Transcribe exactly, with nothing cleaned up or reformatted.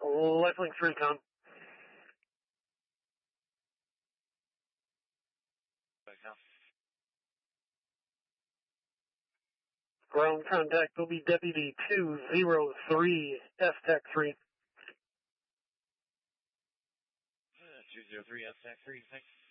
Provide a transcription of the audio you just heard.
Lifelink three, con. Ground contact will be Deputy two zero three, F TAC three. two zero three, F TAC three, thanks.